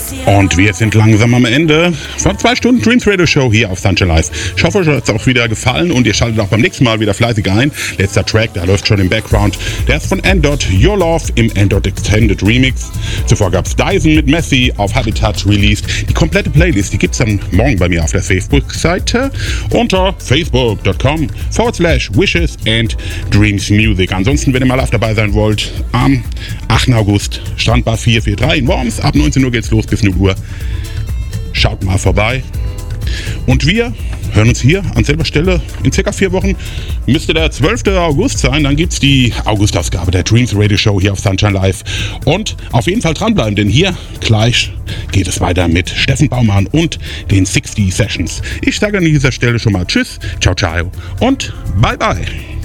Und wir sind langsam am Ende von 2 Stunden Dreams Radio Show hier auf Sunshine Live. Ich hoffe, euch hat es auch wieder gefallen und ihr schaltet auch beim nächsten Mal wieder fleißig ein. Letzter Track, der läuft schon im Background. Der ist von N-Dot, Your Love im N-Dot Extended Remix. Zuvor gab es Dyson mit Messi auf Habitat released. Die komplette Playlist, die gibt es dann morgen bei mir auf der Facebook-Seite unter facebook.com/wishes and dreams music. Ansonsten, wenn ihr mal live dabei sein wollt, am 8. August, Strandbar 443 in Worms. Ab 19 Uhr geht's los bis 0 Uhr. Schaut mal vorbei. Und wir hören uns hier an selber Stelle in circa 4 Wochen. Müsste der 12. August sein, dann gibt's die Augustausgabe der Dreams Radio Show hier auf Sunshine Live. Und auf jeden Fall dranbleiben, denn hier gleich geht es weiter mit Steffen Baumann und den 60 Sessions. Ich sage an dieser Stelle schon mal Tschüss, ciao ciao und bye bye.